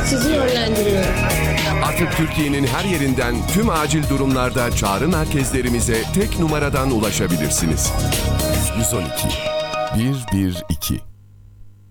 Sizi yönlendiriyorum. Artık Türkiye'nin her yerinden tüm acil durumlarda çağrı merkezlerimize tek numaradan ulaşabilirsiniz. 112 112